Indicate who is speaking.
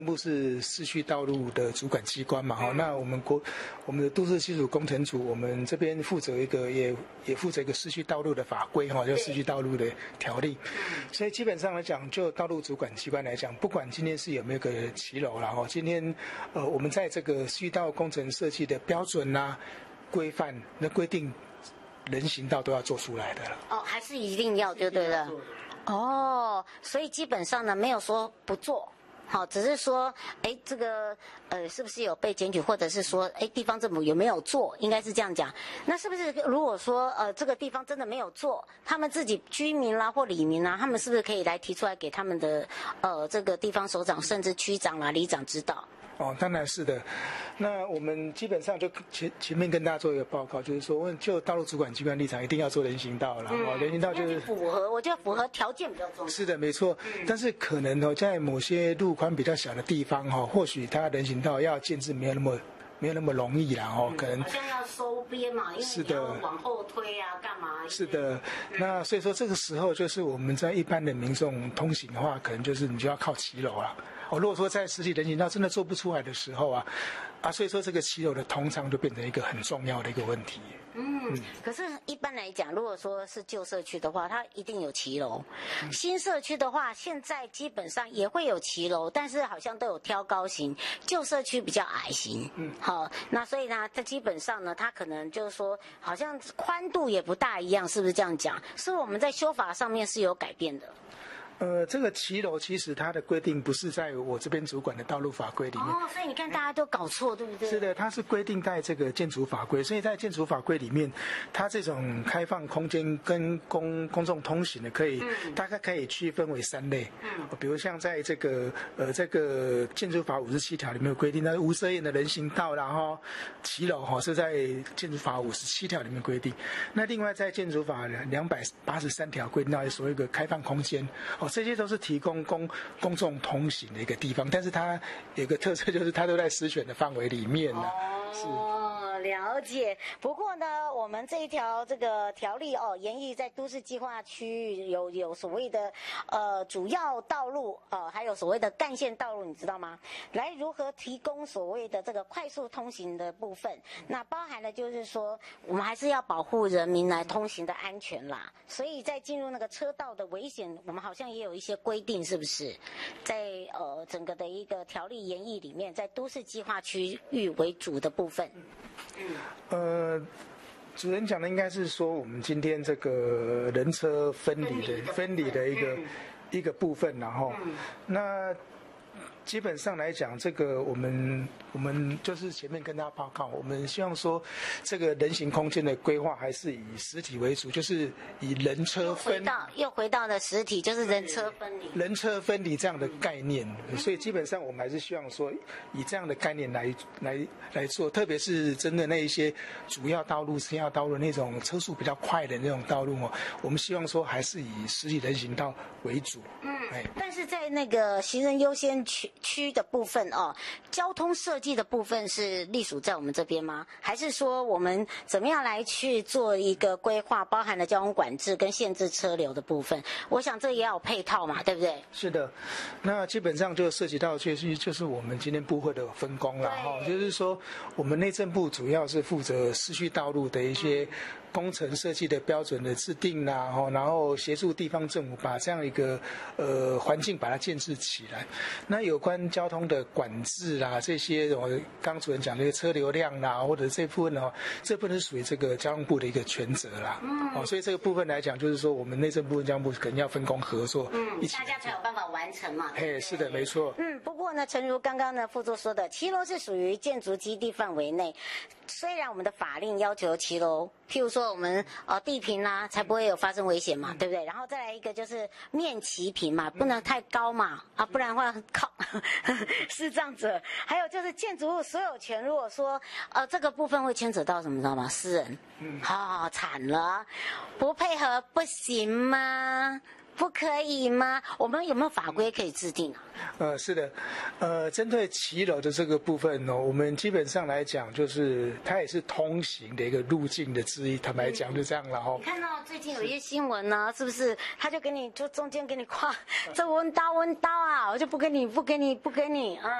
Speaker 1: 部是市区道路的主管机关嘛，哈，那我们的都市基础工程组，我们这边负责也负责一个市区道路的法规哈，叫市区道路的条例。所以基本上来讲，就道路主管机关来讲，不管今天是有没有个骑楼啦，哈，今天我们在这个市区道路工程设计的标准啦、规范、那规定，人行道都要做出来的了。
Speaker 2: 哦，还是一定要就对了。哦，所以基本上呢，没有说不做。好，只是说，这个是不是有被检举，或者是说，地方政府有没有做？应该是这样讲。那是不是如果说这个地方真的没有做，他们自己居民啦或里民啦，他们是不是可以来提出来给他们的这个地方首长甚至区长啦、里长知道？
Speaker 1: 哦，当然是的。那我们基本上就前面跟大家做一个报告，就是说，就道路主管机关立场，一定要做人行道了。人行道就是
Speaker 2: 我觉得符合条件比较重要。
Speaker 1: 是的，没错。但是可能在某些路宽比较小的地方或许它人行道要建制没有那么容易啦可能
Speaker 2: 好像要收边嘛，因为你要往后推啊，干嘛？
Speaker 1: 是的，那所以说这个时候就是我们在一般的民众通行的话，可能就是你就要靠骑楼了。如果说在实体人行道真的做不出来的时候所以说这个骑楼的通畅就变成一个很重要的一个问题。
Speaker 2: 可是一般来讲，如果说是旧社区的话，它一定有骑楼。新社区的话，现在基本上也会有骑楼，但是好像都有挑高型，旧社区比较矮型。好，那所以呢，它基本上呢，它可能就是说，好像宽度也不大一样，是不是这样讲？是我们在修法上面是有改变的。
Speaker 1: 这个骑楼其实它的规定不是在我这边主管的道路法规里面。
Speaker 2: 所以你看大家都搞错，对不对？
Speaker 1: 是的，它是规定在这个建筑法规，所以在建筑法规里面，它这种开放空间跟公众通行的大概可以区分为3类。比如像在这个建筑法57条里面有规定，那无遮掩的人行道，然后骑楼是在建筑法57条里面规定。那另外在建筑法283条规定到所谓的开放空间。这些都是提供公众通行的一个地方，但是它有个特色，就是它都在实选的范围里面了。是。
Speaker 2: 了解。不过呢，我们这一条这个条例研议在都市计划区域有所谓的主要道路还有所谓的干线道路，你知道吗？来如何提供所谓的这个快速通行的部分，那包含了就是说，我们还是要保护人民来通行的安全啦。所以在进入那个车道的危险，我们好像也有一些规定，是不是？在整个的一个条例研议里面，在都市计划区域为主的部分。
Speaker 1: 主任讲的应该是说，我们今天这个人车分离的一个部分，然后那基本上来讲，这个我们就是前面跟大家报告，我们希望说，这个人行空间的规划还是以实体为主，就是以人车分
Speaker 2: 又回到了实体，就是人车分离这样的概念。所以基本上我们还是希望说，以这样的概念来做，特别是针对那一些主要道路、次要道路那种车速比较快的那种道路我们希望说还是以实体人行道为主。 但是在那个行人优先区的部分交通设计的部分是隶属在我们这边吗？还是说我们怎么样来去做一个规划，包含了交通管制跟限制车流的部分？我想这也要有配套嘛，对不对？
Speaker 1: 是的，那基本上就涉及到就是我们今天部会的分工了就是说我们内政部主要是负责市区道路的一些工程设计的标准的制定啦，然后协助地方政府把这样一个环境把它建设起来。那有关交通的管制啦，这些刚主任讲的车流量啦，或者这部分这部分是属于这个交通部的一个权责啦。所以这个部分来讲，就是说我们内政部跟交通部可能要分工合作，一起
Speaker 2: 大家才有办法完成嘛。
Speaker 1: 是的，没错。
Speaker 2: 不过呢，诚如刚刚呢副座说的，骑楼是属于建筑基地范围内，虽然我们的法令要求骑楼，譬如说我们地平啦，才不会有发生危险嘛，对不对？然后再来一个就是面齐平嘛，不能太高嘛，不然的话靠视障者。还有就是建筑物所有权，如果说这个部分会牵扯到什么，知道吗？私人，惨了，不配合不行吗？
Speaker 3: 不可以吗？我们有没有法规可以制定啊？
Speaker 1: 是的，针对骑楼的这个部分呢，我们基本上来讲，就是它也是通行的一个路径的之一。坦白讲，就这样了哈。
Speaker 3: 你看到最近有一些新闻呢，是不是？他就给你就中间给你画这温刀啊，我就不给你啊。